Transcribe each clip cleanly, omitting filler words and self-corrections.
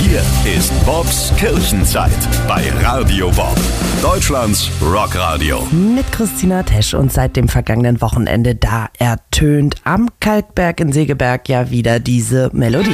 Hier ist Bobs Kirchenzeit bei Radio Bob, Deutschlands Rockradio. Mit Christina Tesch und seit dem vergangenen Wochenende, da ertönt am Kalkberg in Segeberg ja wieder diese Melodie.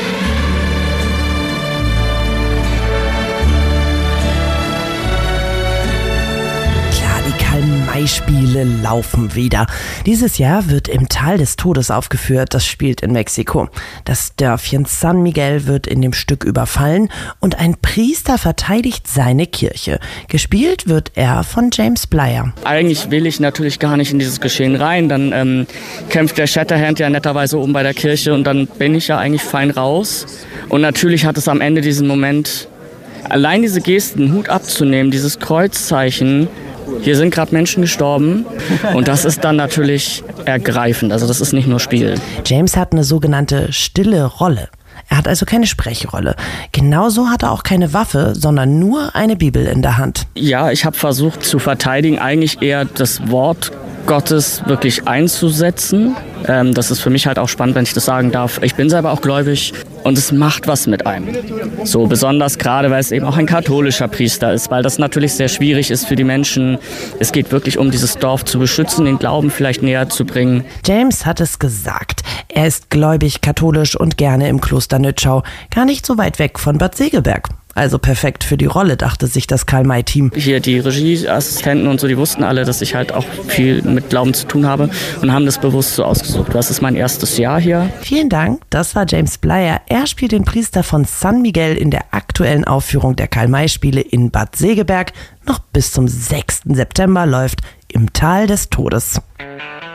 Karl-May-Spiele laufen wieder. Dieses Jahr wird im Tal des Todes aufgeführt, das spielt in Mexiko. Das Dörfchen San Miguel wird in dem Stück überfallen und ein Priester verteidigt seine Kirche. Gespielt wird er von James Blyer. Eigentlich will ich natürlich gar nicht in dieses Geschehen rein. Dann kämpft der Shatterhand ja netterweise oben bei der Kirche und dann bin ich ja eigentlich fein raus. Und natürlich hat es am Ende diesen Moment, allein diese Gesten, Hut abzunehmen, dieses Kreuzzeichen. Hier sind gerade Menschen gestorben und das ist dann natürlich ergreifend. Also das ist nicht nur Spiel. James hat eine sogenannte stille Rolle. Er hat also keine Sprechrolle. Genauso hat er auch keine Waffe, sondern nur eine Bibel in der Hand. Ja, ich habe versucht zu verteidigen, eigentlich eher das Wort Gottes wirklich einzusetzen. Das ist für mich halt auch spannend, wenn ich das sagen darf. Ich bin selber auch gläubig und es macht was mit einem. So besonders gerade, weil es eben auch ein katholischer Priester ist, weil das natürlich sehr schwierig ist für die Menschen. Es geht wirklich um dieses Dorf zu beschützen, den Glauben vielleicht näher zu bringen. James hat es gesagt. Er ist gläubig, katholisch und gerne im Kloster Nützschau, gar nicht so weit weg von Bad Segeberg. Also perfekt für die Rolle, dachte sich das Karl-May-Team. Hier die Regieassistenten und so, die wussten alle, dass ich halt auch viel mit Glauben zu tun habe und haben das bewusst so ausgesucht. Das ist mein erstes Jahr hier. Vielen Dank, das war James Blyer. Er spielt den Priester von San Miguel in der aktuellen Aufführung der Karl-May-Spiele in Bad Segeberg. Noch bis zum 6. September läuft Im Tal des Todes.